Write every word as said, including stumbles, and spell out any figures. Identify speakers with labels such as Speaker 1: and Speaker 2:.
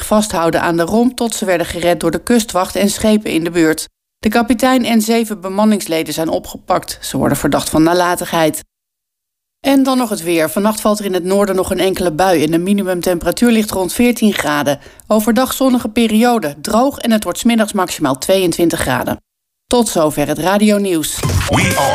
Speaker 1: zich vasthouden aan de romp tot ze werden gered door de kustwacht en schepen in de buurt. De kapitein en zeven bemanningsleden zijn opgepakt. Ze worden verdacht van nalatigheid. En dan nog het weer. Vannacht valt er in het noorden nog een enkele bui en de minimumtemperatuur ligt rond veertien graden. Overdag zonnige periode, droog en het wordt 's middags maximaal tweeëntwintig graden. Tot zover het radionieuws.
Speaker 2: We are